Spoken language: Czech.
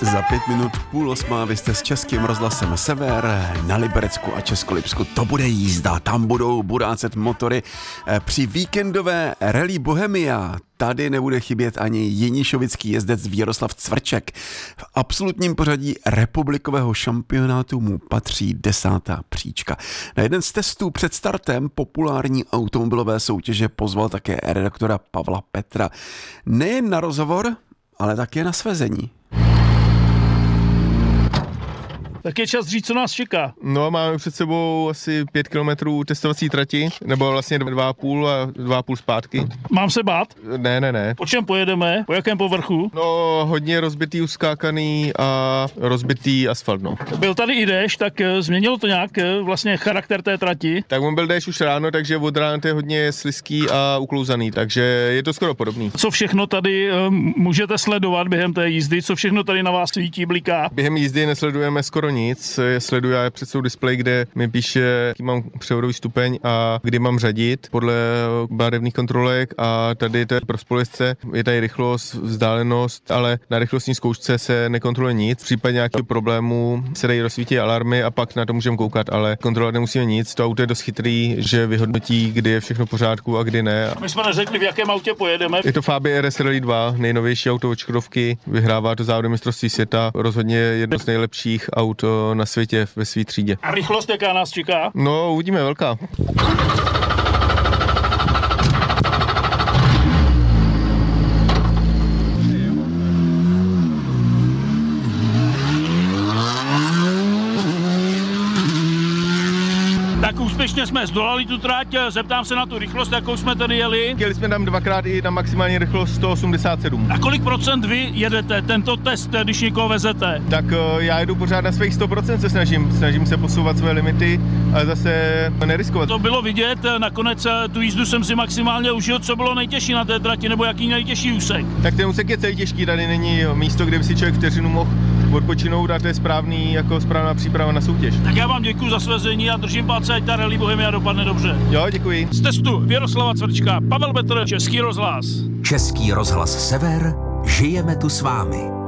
Za 5 minut 7:30 vy jste s Českým rozhlasem Sever na Liberecku a Českolipsku. To bude jízda, tam budou burácet motory. Při víkendové Rally Bohemia tady nebude chybět ani jinišovický jezdec Věroslav Cvrček. V absolutním pořadí republikového šampionátu mu patří 10. příčka. Na jeden z testů před startem populární automobilové soutěže pozval také redaktora Pavla Petra. Nejen na rozhovor, ale také na svezení. Tak je čas říct, co nás čeká. No, máme před sebou asi 5 kilometrů testovací trati, nebo vlastně 2,5 a 2,5 zpátky. Mám se bát? Ne. Po čem pojedeme? Po jakém povrchu? No, hodně rozbitý, uskákaný a rozbitý asfalt, no. Byl tady i déšť, tak změnilo to nějak vlastně charakter té trati? Tak on byl déšť už ráno, takže od rána to je hodně slizký a uklouzaný, takže je to skoro podobný. Co všechno tady můžete sledovat během té jízdy? Co všechno tady na vás svítí, bliká? Během jízdy nesledujeme skoro nic, sleduju já před svou displej, kde mi píše, jaký mám převodový stupeň a kdy mám řadit podle barevných kontrolek a tady to je pro spolujezdce, je tady rychlost, vzdálenost, ale na rychlostní zkoušce se nekontroluje nic. V případě nějakého problému se dají rozsvítit alarmy a pak na to můžeme koukat, ale kontrolovat nemusíme nic. To auto je dost chytrý, že vyhodnotí, kdy je všechno v pořádku a kdy ne. My jsme neřekli, v jakém autě pojedeme. Je to Fabia RS Rally 2, nejnovější auto od Škodovky, vyhrává to závody mistrovství světa, rozhodně jedno z nejlepších aut na světě ve své třídě. A rychlost, jaká nás čeká? No, uvidíme, velká. Tak úspěšně jsme zdolali tu trať, zeptám se na tu rychlost, jakou jsme tady jeli. Jeli jsme tam dvakrát i na maximální rychlost 187. A kolik procent vy jedete tento test, když někoho vezete? Tak já jedu pořád na svých 100%, se snažím se posouvat své limity, ale zase neriskovat. To bylo vidět, nakonec tu jízdu jsem si maximálně užil, co bylo nejtěžší na té trati, nebo jaký nejtěžší úsek? Tak ten úsek je celý těžký, tady není místo, kde by si člověk vteřinu mohl odpočinout a to je správná příprava na soutěž. Tak já vám děkuji za svezení a držím palce, ať ta Rally Bohemia dopadne dobře. Jo, děkuji. Z testu Věroslava Cvrčka, Pavel Petr, Český rozhlas. Český rozhlas Sever, žijeme tu s vámi.